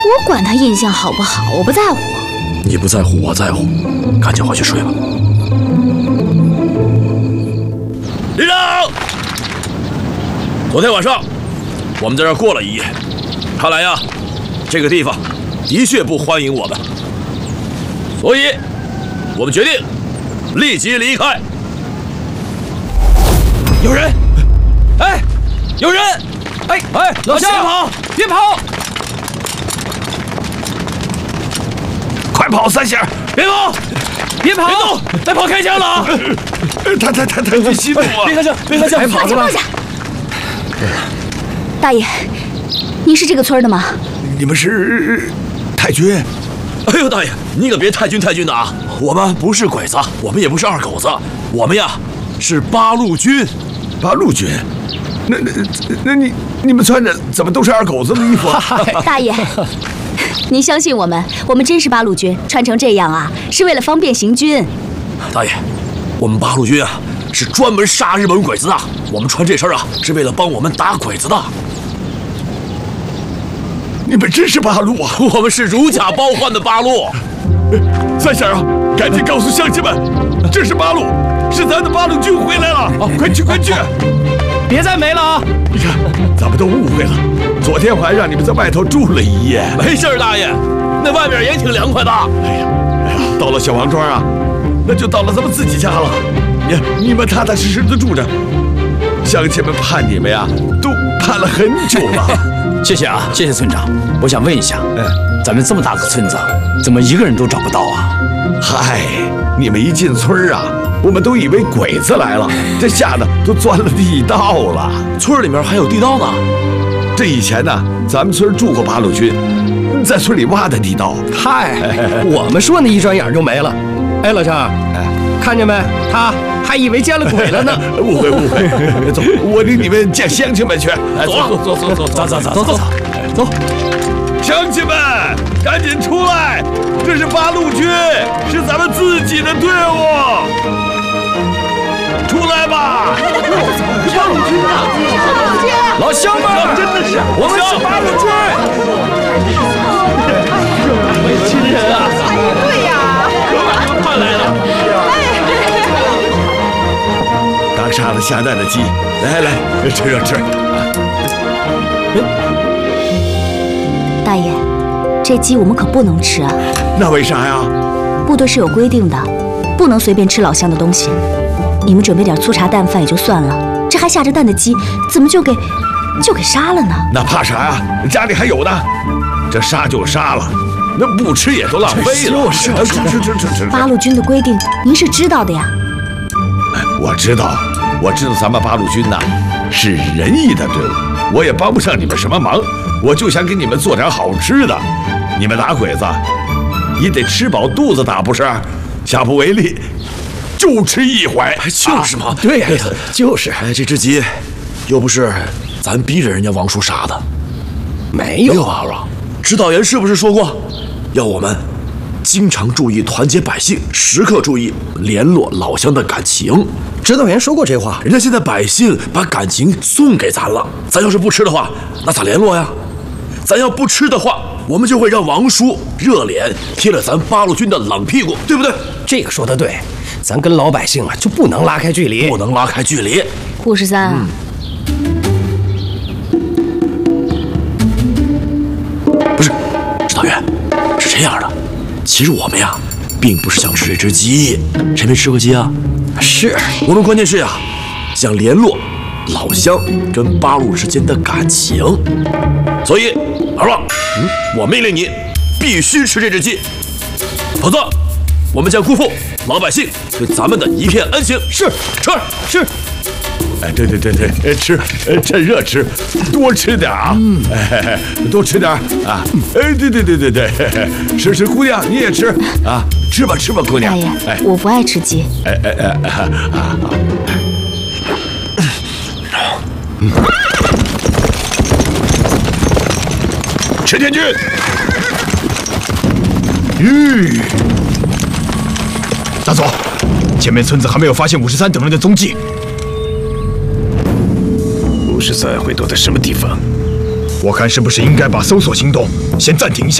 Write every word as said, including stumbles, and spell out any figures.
我管他印象好不好，我不在乎。 你不在乎，我在乎。赶紧回去睡吧。连长，昨天晚上我们在这儿过了一夜，看来呀，这个地方的确不欢迎我们，所以我们决定立即离开。有人！哎，有人！哎哎，老乡，别跑，别跑！快跑三下！别跑！别跑！别动！再跑开枪了啊！ 他他他他这息怒啊！ 别开枪！别开枪！ 放下放下！大爷，您是这个村的吗？ 你们是太君？ 哎呦，大爷，你可别太君太君的啊！我们不是鬼子，我们也不是二狗子，我们呀是八路军。 八路军？那那那你你们穿着怎么都是二狗子的衣服啊？ 大爷，您相信我们，我们真是八路军，穿成这样啊，是为了方便行军。 大爷，我们八路军啊是专门杀日本鬼子的，我们穿这身啊是为了帮我们打鬼子的。 你们真是八路啊！ 我们是如假包换的八路。 三婶啊，赶紧告诉乡亲们，这是八路，是咱的八路军回来了！啊，快去快去！ 别再没了啊！ 你看，咱们都误会了。昨天我还让你们在外头住了一夜。 没事，大爷，那外面也挺凉快的。 哎呀，哎呀，到了小王庄啊，那就到了咱们自己家了。你你们踏踏实实的住着，乡亲们盼你们呀，都盼了很久了。 谢谢啊，谢谢村长。我想问一下，哎，咱们这么大个村子，怎么一个人都找不到啊？ 嗨，你们一进村啊，我们都以为鬼子来了，这吓得都钻了地道了。 村里面还有地道呢。 这以前呢，咱们村住过八路军，在村里挖的地道。 嗨，我们说那一转眼就没了。哎，老张，哎，看见没？他还以为见了鬼了呢。 误会误会。走，我领你们见乡亲们去。 走走走走走走走走走走。 乡亲们，赶紧出来！这是八路军，是咱们自己的队伍。出来吧！ 八路军啊！八路军！ 老乡们， 真的是， 我们是八路军！ 亲人啊！ 对呀， 可把你们盼来了。 刚杀了下蛋的鸡，来来，吃热吃。 大爷，这鸡我们可不能吃啊！ 那为啥呀？ 部队是有规定的，不能随便吃老乡的东西。你们准备点粗茶淡饭也就算了，这还下着蛋的鸡，怎么就给就给杀了呢？ 那怕啥呀？家里还有呢，这杀就杀了，那不吃也都浪费了。 就是吃吃吃吃吃。 八路军的规定您是知道的呀。 我知道，我知道咱们八路军呐是仁义的队伍，我也帮不上你们什么忙，我就想给你们做点好吃的。你们打鬼子也得吃饱肚子打，不是？下不为例。就吃一怀， 就是嘛， 对呀，就是。 哎，这只鸡，又不是咱逼着人家王叔杀的， 没有啊，指导员是不是说过，要我们经常注意团结百姓，时刻注意联络老乡的感情？ 指导员说过这话， 人家现在百姓把感情送给咱了，咱要是不吃的话，那咋联络呀？咱要不吃的话，我们就会让王叔热脸贴了咱八路军的冷屁股，对不对？ 这个说得对。咱跟老百姓啊，就不能拉开距离， 不能拉开距离。 顾十三，嗯、 不是，指导员，是这样的，其实我们呀，并不是想吃这只鸡，谁没吃过鸡啊？ 是我们关键是呀，想联络老乡跟八路之间的感情，所以二旺，嗯，我命令你必须吃这只鸡，否则我们将辜负老百姓对咱们的一片恩情。 是， 吃是。 哎，对对对对，吃，趁热吃，多吃点啊，嗯，哎，多吃点啊，哎，对对对对对，吃吃，姑娘你也吃啊，吃吧吃吧，姑娘。 大爷，哎，我不爱吃鸡。 哎哎哎啊啊！嗯，陈天军，吁。 大佐，前面村子还没有发现五十三等人的踪迹。 五十三会躲在什么地方？ 我看是不是应该把搜索行动先暂停一下？